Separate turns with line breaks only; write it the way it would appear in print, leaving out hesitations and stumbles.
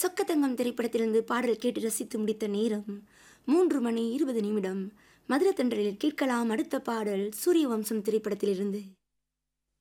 சொக்கத்தங்கம் திரைப்படத்திலிருந்து பாடல் கேட்டு ரசித்து முடித்த நேரம் 3 மணி 20 நிமிடம். மதுரத்தன்றலில் கேட்கலாம் அடுத்த பாடல் சூரிய வம்சம் திரைப்படத்திலிருந்து.